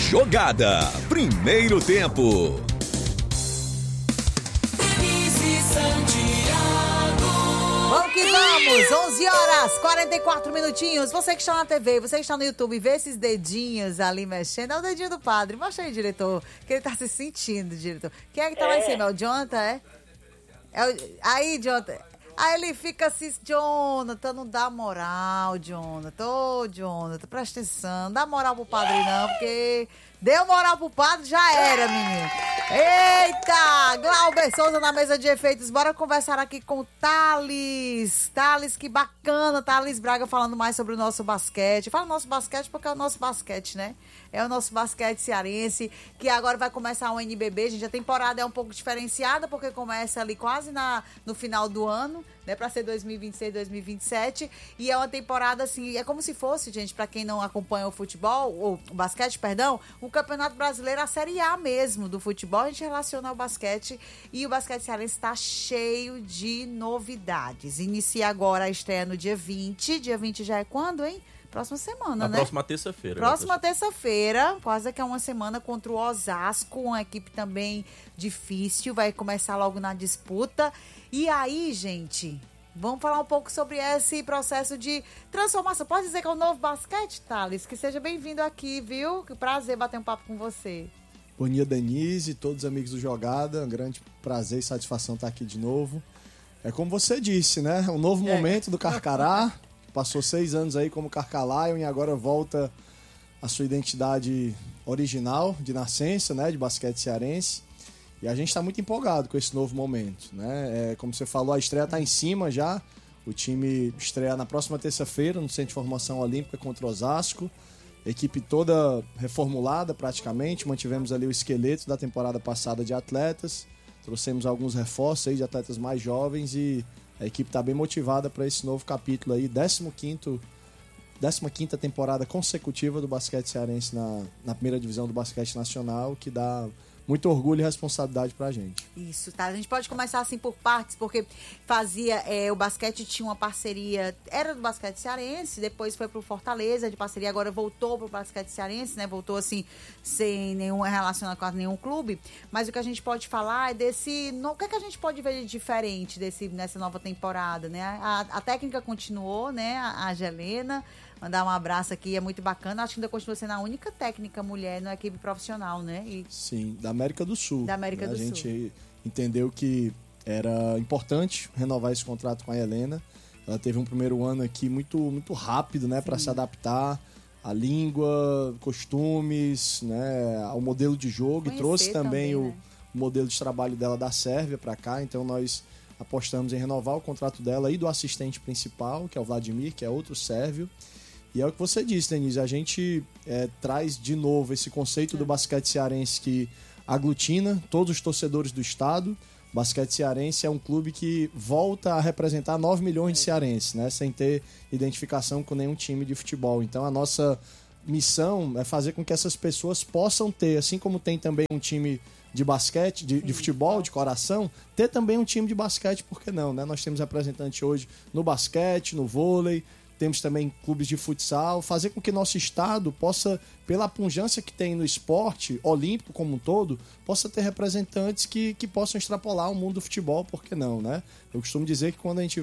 Jogada. Primeiro tempo. Vamos que vamos, 11 horas, 44 minutinhos. Você que está na TV, você que está no YouTube, vê esses dedinhos ali mexendo. É o dedinho do padre. Mostra aí, diretor, que ele tá se sentindo, diretor. Quem é que tá lá em cima? É o Jonathan, é? Aí, Jonathan. Aí ele fica assim, Jonathan, não dá moral, Jonathan. Ô, Jonathan, presta atenção. Não dá moral pro padre não, porque deu moral pro padre, já era, menino. Eita, Glauber Souza na mesa de efeitos. Bora conversar aqui com o Thales. Thales, que bacana. Thales Braga falando mais sobre o nosso basquete. Fala nosso basquete porque é o nosso basquete, né? É o nosso basquete cearense, que agora vai começar o NBB. Gente, a temporada é um pouco diferenciada, porque começa ali quase no final do ano, né? Pra ser 2026, 2027. E é uma temporada, assim, é como se fosse, gente, pra quem não acompanha o futebol, ou o basquete, perdão, o Campeonato Brasileiro, a Série A mesmo do futebol, a gente relaciona ao basquete. E o basquete cearense está cheio de novidades. Inicia agora a estreia no dia 20. Dia 20 já é quando, hein? Próxima semana, né? Próxima terça-feira. Próxima terça-feira, quase que é uma semana contra o Osasco, uma equipe também difícil, vai começar logo na disputa. E aí, gente, vamos falar um pouco sobre esse processo de transformação. Pode dizer que é o novo basquete, Thales? Que seja bem-vindo aqui, viu? Que prazer bater um papo com você. Bom dia, Denise, todos os amigos do Jogada. Um grande prazer e satisfação estar aqui de novo. É como você disse, né? Um novo momento do Carcará. Passou 6 anos aí como Carcar Lion e agora volta a sua identidade original de nascença, né, de basquete cearense. E a gente está muito empolgado com esse novo momento, né? Como você falou, a estreia está em cima já. O time estreia na próxima terça-feira no Centro de Formação Olímpica contra o Osasco. Equipe toda reformulada praticamente. Mantivemos ali o esqueleto da temporada passada de atletas. Trouxemos alguns reforços aí de atletas mais jovens e a equipe está bem motivada para esse novo capítulo aí, 15ª temporada consecutiva do basquete cearense na primeira divisão do basquete nacional, que dá muito orgulho e responsabilidade pra gente. Isso, tá? A gente pode começar assim por partes, porque o basquete tinha uma parceria, era do basquete cearense, depois foi pro Fortaleza de parceria, agora voltou pro basquete cearense, né? Voltou assim, sem nenhum relacionamento com nenhum clube. Mas o que a gente pode falar é o que é que a gente pode ver de diferente nessa nova temporada, né? A técnica continuou, né? A Gelena. Mandar um abraço aqui, é muito bacana. Acho que ainda continua sendo a única técnica mulher na equipe profissional, né? Sim, da América do Sul. Da América do Sul. A gente entendeu que era importante renovar esse contrato com a Helena. Ela teve um primeiro ano aqui muito, muito rápido, né? Para se adaptar à língua, costumes, né? Ao modelo de jogo. E trouxe também o modelo de trabalho dela da Sérvia para cá. Então nós apostamos em renovar o contrato dela e do assistente principal, que é o Vladimir, que é outro sérvio. E é o que você disse, Denise, a gente traz de novo esse conceito do basquete cearense que aglutina todos os torcedores do estado. O basquete cearense é um clube que volta a representar 9 milhões de cearenses, né, sem ter identificação com nenhum time de futebol. Então a nossa missão é fazer com que essas pessoas possam ter, assim como tem também um time de basquete, de futebol, de coração, ter também um time de basquete, por que não, né? Nós temos representantes hoje no basquete, no vôlei, temos também clubes de futsal, fazer com que nosso estado possa, pela pujança que tem no esporte olímpico como um todo, possa ter representantes que possam extrapolar o mundo do futebol, por que não, né? Eu costumo dizer que quando a gente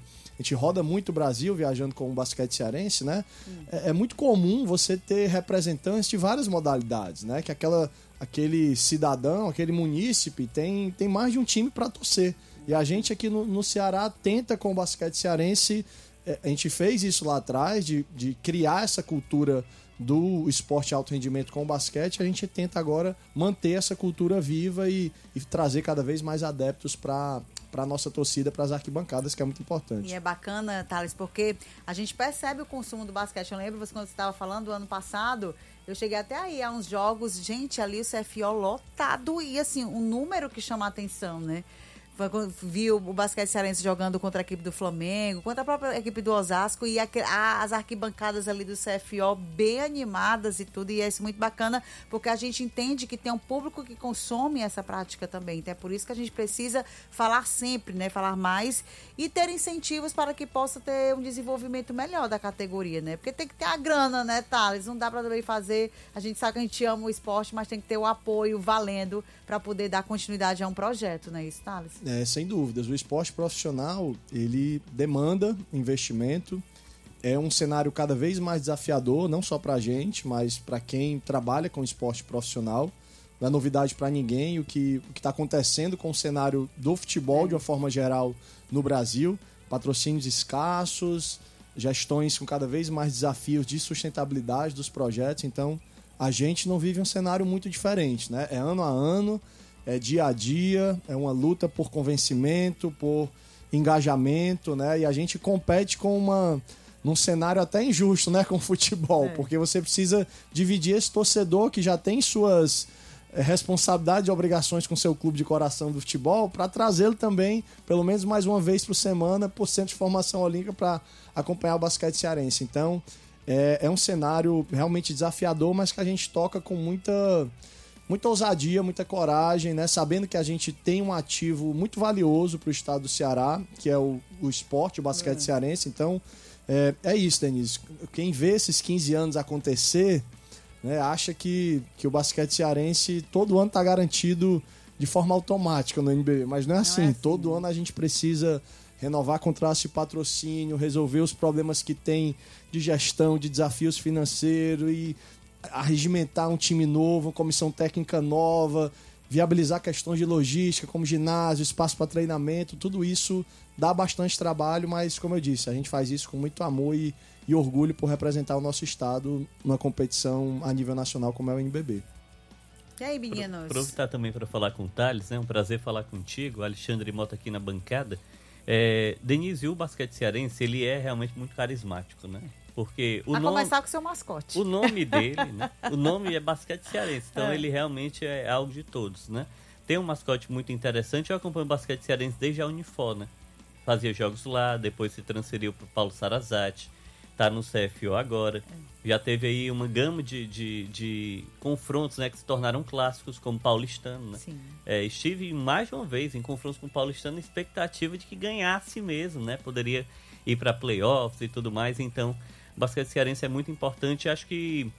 roda muito o Brasil viajando com o basquete cearense, né? É muito comum você ter representantes de várias modalidades, né? Que aquele cidadão, aquele munícipe tem mais de um time para torcer. E a gente aqui no Ceará tenta com o basquete cearense. A gente fez isso lá atrás, de criar essa cultura do esporte alto rendimento com o basquete. A gente tenta agora manter essa cultura viva e trazer cada vez mais adeptos para a nossa torcida, para as arquibancadas, que é muito importante. E é bacana, Thales, porque a gente percebe o consumo do basquete. Eu lembro, quando você estava falando, do ano passado, eu cheguei até aí a uns jogos, gente, ali o CFO lotado e, assim, um número que chama a atenção, né? viu o basquete cearense jogando contra a equipe do Flamengo, contra a própria equipe do Osasco, e as arquibancadas ali do CFO bem animadas e tudo, e é isso muito bacana, porque a gente entende que tem um público que consome essa prática também, então é por isso que a gente precisa falar sempre, né, falar mais e ter incentivos para que possa ter um desenvolvimento melhor da categoria, né, porque tem que ter a grana, né, Thales, não dá para também fazer, a gente sabe que a gente ama o esporte, mas tem que ter o apoio valendo para poder dar continuidade a um projeto, não é isso, Thales? Sem dúvidas. O esporte profissional, ele demanda investimento. É um cenário cada vez mais desafiador, não só para a gente, mas para quem trabalha com esporte profissional. Não é novidade para ninguém o que está acontecendo com o cenário do futebol, de uma forma geral, no Brasil. Patrocínios escassos, gestões com cada vez mais desafios de sustentabilidade dos projetos. Então, a gente não vive um cenário muito diferente, né? É ano a ano, é dia a dia, é uma luta por convencimento, por engajamento, né? E a gente compete num cenário até injusto, né? Com o futebol, porque você precisa dividir esse torcedor que já tem suas responsabilidades e obrigações com seu clube de coração do futebol para trazê-lo também, pelo menos mais uma vez por semana, por Centro de Formação Olímpica para acompanhar o basquete cearense. Então, é um cenário realmente desafiador, mas que a gente toca com muita ousadia, muita coragem, né? Sabendo que a gente tem um ativo muito valioso para o estado do Ceará, que é o esporte, o basquete cearense. Então, é isso, Denise. Quem vê esses 15 anos acontecer, né, acha que o basquete cearense todo ano está garantido de forma automática no NBB, mas não é assim. Todo ano a gente precisa renovar contratos de patrocínio, resolver os problemas que tem de gestão, de desafios financeiros e arregimentar um time novo, uma comissão técnica nova, viabilizar questões de logística, como ginásio, espaço para treinamento, tudo isso dá bastante trabalho, mas, como eu disse, a gente faz isso com muito amor e orgulho por representar o nosso estado numa competição a nível nacional como é o NBB. E aí, meninos? Aproveitar também para falar com o Thales, né? Um prazer falar contigo, Alexandre Mota aqui na bancada. Denise, o basquete cearense, ele é realmente muito carismático, né? Porque começar com o seu mascote. O nome dele, né? O nome é basquete cearense, então ele realmente é algo de todos, né? Tem um mascote muito interessante, eu acompanho o basquete cearense desde a Unifor, né? Fazia jogos lá, depois se transferiu para o Paulo Sarazate, tá no CFO agora. Já teve aí uma gama de confrontos, né, que se tornaram clássicos, como paulistano, né? Sim. Estive mais de uma vez em confrontos com o paulistano na expectativa de que ganhasse mesmo, né? Poderia ir para playoffs e tudo mais. Então, o basquete cearense é muito importante. Acho que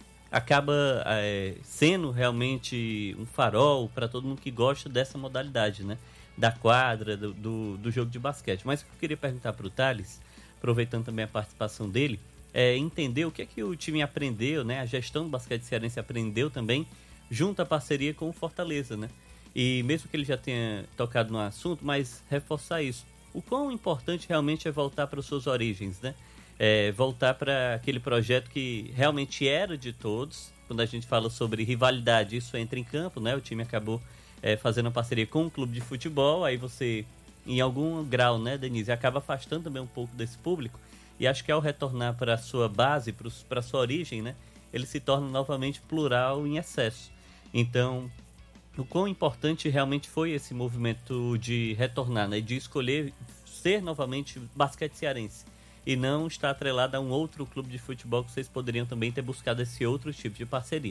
acaba sendo realmente um farol para todo mundo que gosta dessa modalidade, né? Da quadra, do jogo de basquete. Mas o que eu queria perguntar para o Thales, aproveitando também a participação dele, entender o que é que o time aprendeu, né? A gestão do basquete cearense aprendeu também, junto à parceria com o Fortaleza, né? E mesmo que ele já tenha tocado no assunto, mas reforçar isso. O quão importante realmente é voltar para as suas origens, né? Voltar para aquele projeto que realmente era de todos. Quando a gente fala sobre rivalidade, isso entra em campo, né? O time acabou fazendo uma parceria com um clube de futebol, aí você, em algum grau, né, Denise, acaba afastando também um pouco desse público, e acho que ao retornar para a sua base, para a sua origem, né, ele se torna novamente plural em excesso. Então, o quão importante realmente foi esse movimento de retornar, né, de escolher ser novamente basquete cearense, e não estar atrelado a um outro clube de futebol que vocês poderiam também ter buscado esse outro tipo de parceria.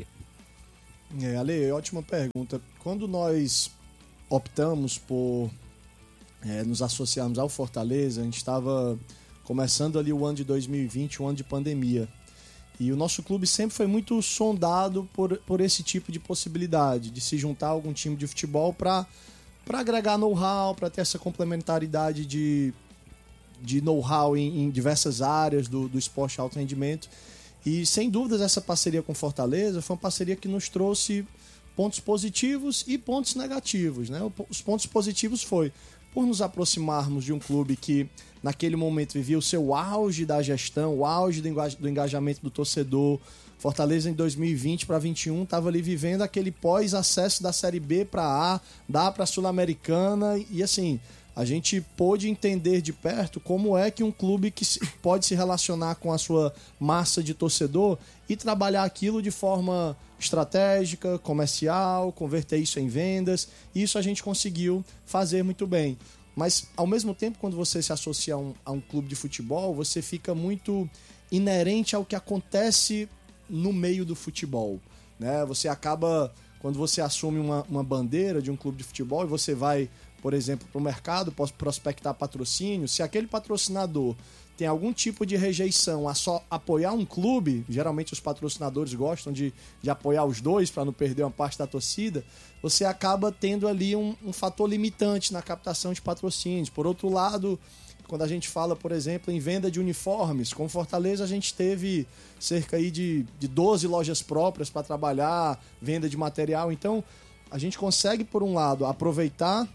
Ale, ótima pergunta. Quando nós optamos por nos associarmos ao Fortaleza, a gente estava começando ali o ano de 2020, um ano de pandemia. E o nosso clube sempre foi muito sondado por esse tipo de possibilidade, de se juntar a algum time de futebol para agregar know-how, para ter essa complementaridade de know-how em diversas áreas do esporte de alto rendimento. E, sem dúvidas, essa parceria com Fortaleza foi uma parceria que nos trouxe pontos positivos e pontos negativos, né? Os pontos positivos foi por nos aproximarmos de um clube que, naquele momento, vivia o seu auge da gestão, o auge do engajamento do torcedor. Fortaleza, em 2020 para 2021, estava ali vivendo aquele pós-acesso da Série B para A, da para a Sul-Americana. E, assim, a gente pôde entender de perto como é que um clube pode se relacionar com a sua massa de torcedor e trabalhar aquilo de forma estratégica, comercial, converter isso em vendas. Isso a gente conseguiu fazer muito bem. Mas, ao mesmo tempo, quando você se associa a um clube de futebol, você fica muito inerente ao que acontece no meio do futebol, né? Você acaba, quando você assume uma bandeira de um clube de futebol e você vai, por exemplo, para o mercado, prospectar patrocínio, se aquele patrocinador tem algum tipo de rejeição a só apoiar um clube, geralmente os patrocinadores gostam de apoiar os dois para não perder uma parte da torcida, você acaba tendo ali um fator limitante na captação de patrocínios. Por outro lado, quando a gente fala, por exemplo, em venda de uniformes, com Fortaleza a gente teve cerca aí de 12 lojas próprias para trabalhar, venda de material. Então, a gente consegue, por um lado, aproveitar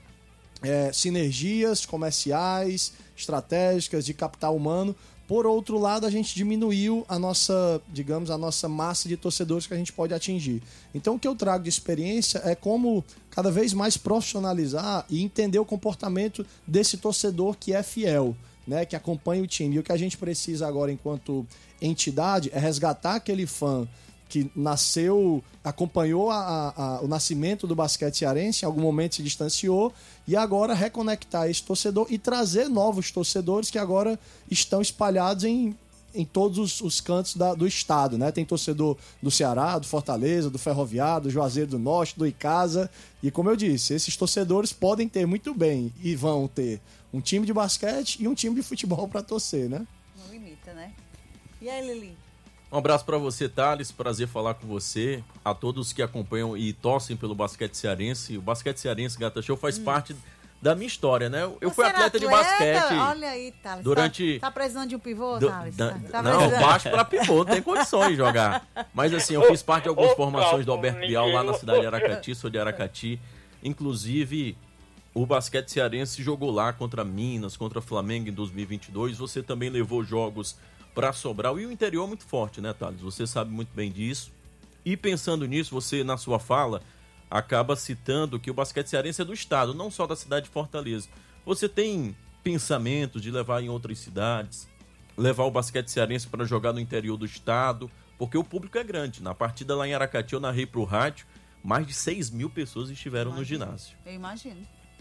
sinergias comerciais, estratégicas, de capital humano. Por outro lado, a gente diminuiu a nossa massa de torcedores que a gente pode atingir. Então, o que eu trago de experiência é como cada vez mais profissionalizar e entender o comportamento desse torcedor que é fiel, né, que acompanha o time. E o que a gente precisa agora, enquanto entidade, é resgatar aquele fã que nasceu, acompanhou o nascimento do basquete cearense, em algum momento se distanciou, e agora reconectar esse torcedor e trazer novos torcedores que agora estão espalhados em todos os cantos do estado, né? Tem torcedor do Ceará, do Fortaleza, do Ferroviário, do Juazeiro do Norte, do Icasa, e como eu disse, esses torcedores podem ter muito bem, e vão ter um time de basquete e um time de futebol para torcer, né? Não limita, né? E aí, Lili? Um abraço para você, Thales. Prazer falar com você. A todos que acompanham e torcem pelo basquete cearense. O basquete cearence, Gata Show, faz parte da minha história, né? Eu fui atleta de basquete. Olha aí, Thales. Durante... Tá precisando de um pivô, Thales? Não, baixo para pivô, não tem condições de jogar. Mas assim, eu fiz parte de algumas formações do Alberto Bial lá na cidade de Aracati, sou de Aracati. Inclusive, o basquete cearense jogou lá contra Minas, contra Flamengo em 2022. Você também levou jogos para Sobral, e o interior é muito forte, né, Thales? Você sabe muito bem disso. E pensando nisso, você, na sua fala, acaba citando que o basquete cearense é do estado, não só da cidade de Fortaleza. Você tem pensamentos de levar em outras cidades, levar o basquete cearense para jogar no interior do estado, porque o público é grande. Na partida lá em Aracati, eu narrei para o rádio, mais de 6.000 pessoas estiveram no ginásio. Eu imagino.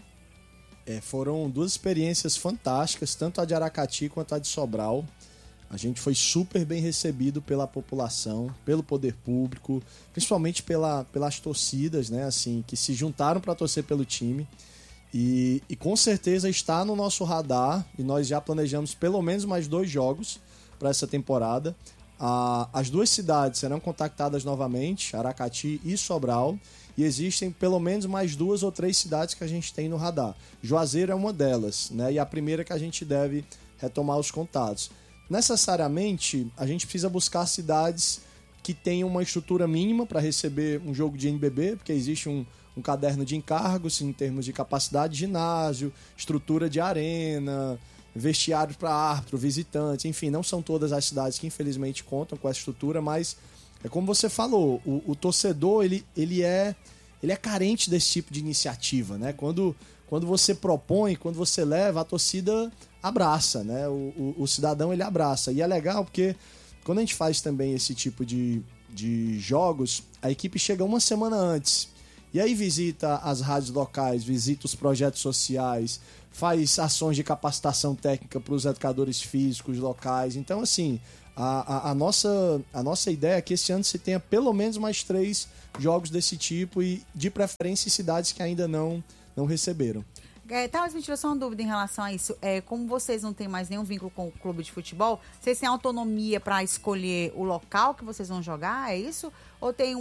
Foram duas experiências fantásticas, tanto a de Aracati quanto a de Sobral. A gente foi super bem recebido pela população, pelo poder público, principalmente pelas torcidas, né, assim, que se juntaram para torcer pelo time. E com certeza está no nosso radar, e nós já planejamos pelo menos mais 2 jogos para essa temporada. As 2 cidades serão contactadas novamente, Aracati e Sobral, e existem pelo menos mais 2 ou 3 cidades que a gente tem no radar. Juazeiro é uma delas, né, e a primeira que a gente deve retomar os contatos. Necessariamente, a gente precisa buscar cidades que tenham uma estrutura mínima para receber um jogo de NBB, porque existe um caderno de encargos em termos de capacidade de ginásio, estrutura de arena, vestiário para árbitro, visitante, enfim, não são todas as cidades que infelizmente contam com essa estrutura, mas é como você falou, o torcedor ele é carente desse tipo de iniciativa, né? Quando você propõe, quando você leva, a torcida abraça, né? O cidadão ele abraça. E é legal porque quando a gente faz também esse tipo de jogos, a equipe chega uma semana antes. E aí visita as rádios locais, visita os projetos sociais, faz ações de capacitação técnica para os educadores físicos locais. Então, assim, a nossa ideia é que esse ano se tenha pelo menos mais 3 jogos desse tipo e, de preferência, em cidades que ainda não receberam. Mas me tirou só uma dúvida em relação a isso. Como vocês não têm mais nenhum vínculo com o clube de futebol, vocês têm autonomia para escolher o local que vocês vão jogar? É isso? Ou tem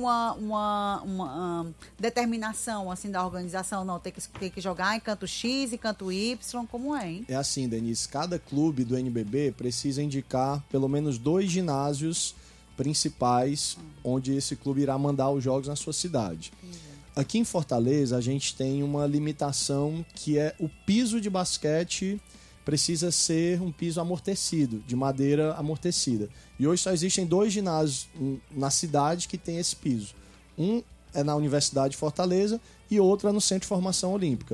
uma determinação assim da organização? Não, tem que jogar em canto X e canto Y, como é, hein? É assim, Denise, cada clube do NBB precisa indicar pelo menos 2 ginásios principais onde esse clube irá mandar os jogos na sua cidade. Aqui em Fortaleza, a gente tem uma limitação que é o piso de basquete precisa ser um piso amortecido, de madeira amortecida. E hoje só existem 2 ginásios na cidade que tem esse piso. Um é na Universidade de Fortaleza e outro é no Centro de Formação Olímpica.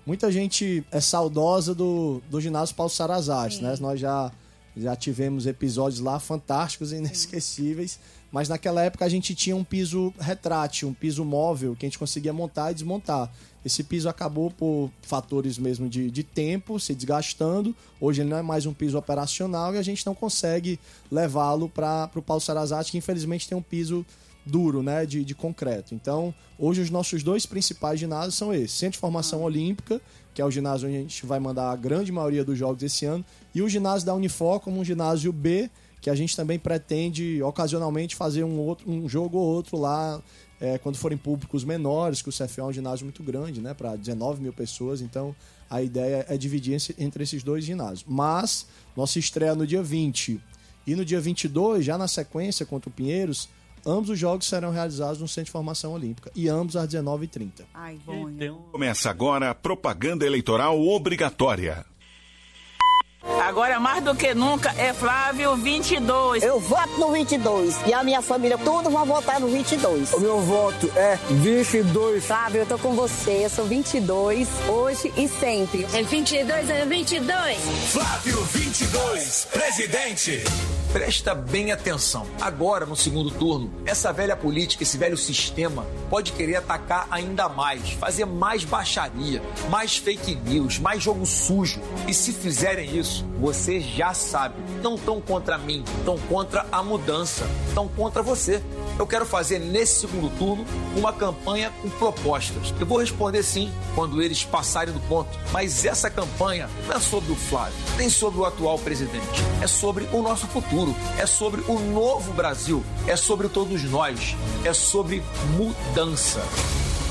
muita gente é saudosa do ginásio Paulo Sarazate, né? Nós já tivemos episódios lá fantásticos e inesquecíveis, mas naquela época a gente tinha um piso retrátil, um piso móvel que a gente conseguia montar e desmontar. Esse piso acabou por fatores mesmo de tempo, se desgastando. Hoje ele não é mais um piso operacional e a gente não consegue levá-lo para o Paulo Sarazate, que infelizmente tem um piso duro, né, de concreto. Então, hoje os nossos 2 principais ginásios são esses. Centro de Formação Olímpica, que é o ginásio onde a gente vai mandar a grande maioria dos jogos esse ano, e o ginásio da Unifor como um ginásio B, que a gente também pretende ocasionalmente fazer um jogo ou outro lá, quando forem públicos menores, que o CFO é um ginásio muito grande, né, para 19 mil pessoas, então a ideia é dividir entre esses 2 ginásios. Mas nossa estreia no dia 20 e no dia 22, já na sequência contra o Pinheiros, ambos os jogos serão realizados no Centro de Formação Olímpica e ambos às 19h30. Ai, bom. Começa agora a propaganda eleitoral obrigatória. Agora, mais do que nunca, é Flávio 22. Eu voto no 22. E a minha família, todos vão votar no 22. O meu voto é 22. Flávio, eu tô com você. Eu sou 22, hoje e sempre. É 22, é 22. Flávio 22, presidente. Presta bem atenção. Agora, no segundo turno, essa velha política, esse velho sistema pode querer atacar ainda mais, fazer mais baixaria, mais fake news, mais jogo sujo. E se fizerem isso, você já sabe, não estão contra mim, estão contra a mudança, estão contra você. Eu quero fazer nesse segundo turno uma campanha com propostas. Eu vou responder sim quando eles passarem do ponto, mas essa campanha não é sobre o Flávio, nem sobre o atual presidente. É sobre o nosso futuro, é sobre o novo Brasil, é sobre todos nós, é sobre mudança.